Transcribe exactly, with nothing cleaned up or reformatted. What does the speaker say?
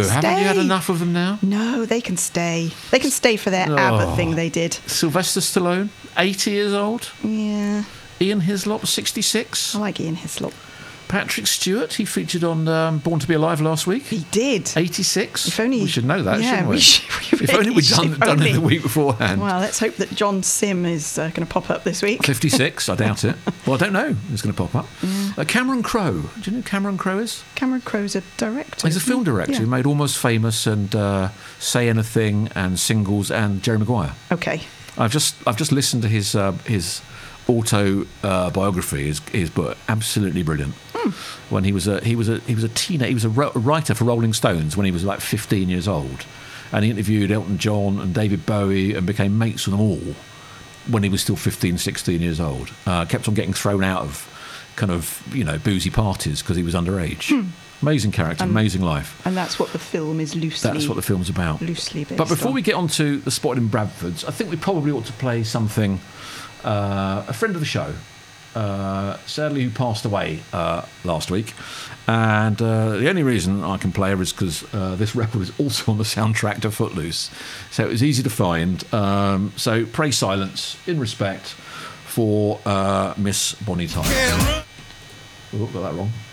can Haven't stay. you had enough of them now? No, they can stay. They can stay for their Oh. ABBA thing they did. Sylvester Stallone, eighty years old. Yeah, Ian Hislop, sixty-six. I like Ian Hislop. Patrick Stewart, he featured on um, Born to be Alive last week. He did. eighty-six. If only- we should know that, yeah, shouldn't we? we should- we if only really we'd done, should. done it Only. the week beforehand. Well, let's hope that John Sim is uh, going to pop up this week. fifty-six, I doubt it. Well, I don't know. It's going to pop up. Yeah. Uh, Cameron Crowe. Do you know who Cameron Crowe is? Cameron Crowe's a director. He's a isn't film he? director Yeah. who made Almost Famous and uh, Say Anything and Singles and Jerry Maguire. Okay. I've just I've just listened to his uh, his auto uh, biography, his his book, absolutely brilliant. Mm. When he was a he was a he was a teenager, he was a ro- writer for Rolling Stones when he was like fifteen years old, and he interviewed Elton John and David Bowie and became mates with them all when he was still fifteen, sixteen years old. Uh, kept on getting thrown out of kind of you know boozy parties because he was underage. Hmm. Amazing character, Um, amazing life. And that's what the film is loosely. That's what the film's about. Loosely based But before on. we get on to the Spotted in Bradfords, I think we probably ought to play something. Uh, a friend of the show, uh, sadly, who passed away uh, last week, and uh, the only reason I can play her is because uh, this record is also on the soundtrack to Footloose, so it was easy to find. Um, so pray silence in respect for uh, Miss Bonnie Tyler. Oh, got that wrong.